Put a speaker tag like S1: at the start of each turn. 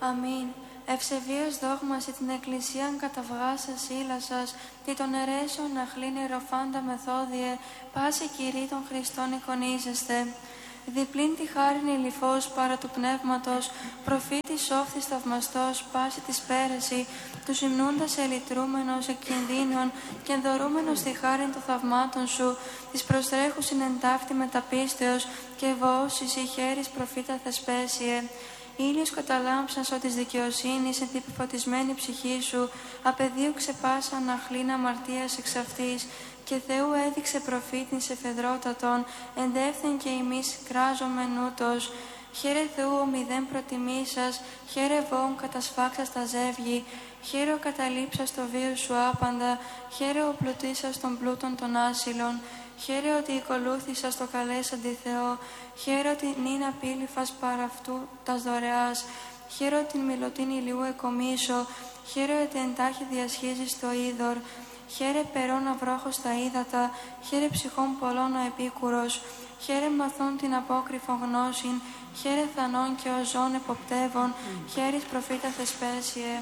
S1: Αμήν. Ευσεβίως δόγμαση την Εκκλησίαν καταβγάσας ήλασας, τι των αιρέσεων να χλίνει ροφάντα μεθόδιε, πάση Κυρί των Χριστών εικονίζεστε. Διπλήν τη χάριν ηλυφός παρά του πνεύματος, προφήτης όφθης θαυμαστός, πάση της πέρεση, τους υμνούντας ελυτρούμενος εκ κινδύνων και ενδωρούμενος τη χάριν των θαυμάτων σου, της προστρέχουσιν εν ταύτη μεταπίστεως και βοώσεις η χέρις προφήτα θεσπέσιε. Ήλιος καταλάμψας ο της δικαιοσύνης εν την επιφωτισμένη ψυχή σου, απεδίωξε πάσα αναχλήν αμαρτίας εξ αυτής, και Θεού έδειξε προφήτην σε φεδρότατον, εντεύθεν και ημείς κράζομεν ούτως. Χαίρε Θεού ο μηδέν προτιμήσας, χαίρε βόουν κατασφάξας τα ζεύγη, χαίρε ο καταλήψας το βίο σου άπαντα, χαίρε ο πλουτίσας των πλούτων των άσυλων, χαίρε ότι οικολούθησας το καλέσαντι Θεό, χαίρε ότι νυν απίλυφας παρά αυτού τας δωρεάς, χαίρε ότι μιλωτήν ηλιού εκομίσω, χαίρε ότι εντάχει διασχίζεις το είδωρ, χαίρε περών αυρόχος τα ύδατα, χαίρε ψυχών πολλών ο επίκουρος, χαίρε μαθών την απόκριφον γνώσιν, χαίρε θανών και οζών εποπτεύων, χαίρεις προφήτα θεσπέσιε.